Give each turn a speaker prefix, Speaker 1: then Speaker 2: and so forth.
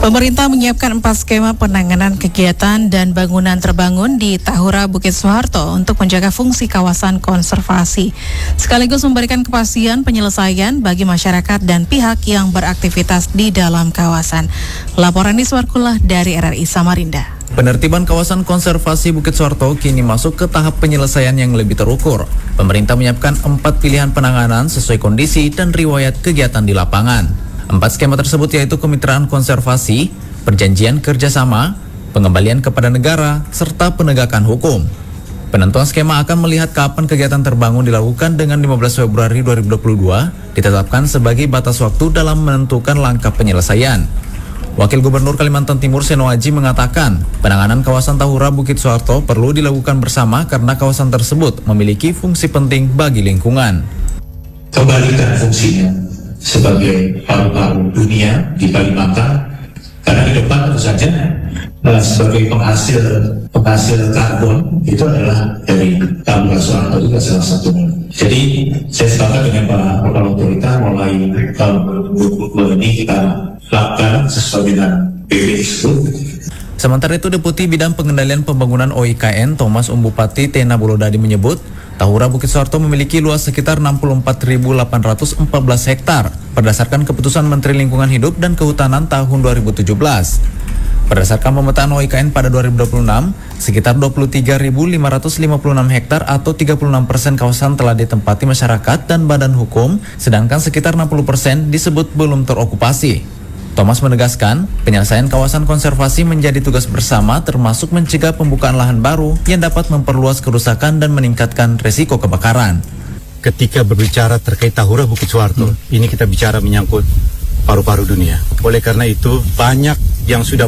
Speaker 1: Pemerintah menyiapkan 4 skema penanganan kegiatan dan bangunan terbangun di Tahura Bukit Soeharto untuk menjaga fungsi kawasan konservasi, sekaligus memberikan kepastian penyelesaian bagi masyarakat dan pihak yang beraktivitas di dalam kawasan. Laporan Iswarkullah dari RRI Samarinda.
Speaker 2: Penertiban kawasan konservasi Bukit Soeharto kini masuk ke tahap penyelesaian yang lebih terukur. Pemerintah menyiapkan 4 pilihan penanganan sesuai kondisi dan riwayat kegiatan di lapangan. 4 skema tersebut yaitu kemitraan konservasi, perjanjian kerjasama, pengembalian kepada negara, serta penegakan hukum. Penentuan skema akan melihat kapan kegiatan terbangun dilakukan dengan 15 Februari 2022 ditetapkan sebagai batas waktu dalam menentukan langkah penyelesaian. Wakil Gubernur Kalimantan Timur Seno Aji mengatakan, penanganan kawasan Tahura Bukit Soeharto perlu dilakukan bersama karena kawasan tersebut memiliki fungsi penting bagi lingkungan.
Speaker 3: Kembalikan fungsinya sebagai paru-paru dunia di Kalimantan, karena di depan tentu saja sebagai penghasil karbon itu adalah dari Tahura Soeharto juga salah satunya. Jadi saya sepakat dengan Pak Kepala Otorita mulai tahun 2020 ini kita lakukan sesuai dengan PP tersebut.
Speaker 2: Sementara itu, Deputi Bidang Pengendalian Pembangunan OIKN Thomas Umbupati Tena Bulodadi menyebut, Tahura Bukit Soeharto memiliki luas sekitar 64.814 hektar berdasarkan keputusan Menteri Lingkungan Hidup dan Kehutanan tahun 2017. Berdasarkan pemetaan OIKN pada 2026, sekitar 23.556 hektar atau 36% kawasan telah ditempati masyarakat dan badan hukum, sedangkan sekitar 60% disebut belum terokupasi. Thomas menegaskan, penyelesaian kawasan konservasi menjadi tugas bersama termasuk mencegah pembukaan lahan baru yang dapat memperluas kerusakan dan meningkatkan resiko kebakaran.
Speaker 4: Ketika berbicara terkait Tahura Bukit Soeharto, ini kita bicara menyangkut paru-paru dunia. Oleh karena itu, banyak yang sudah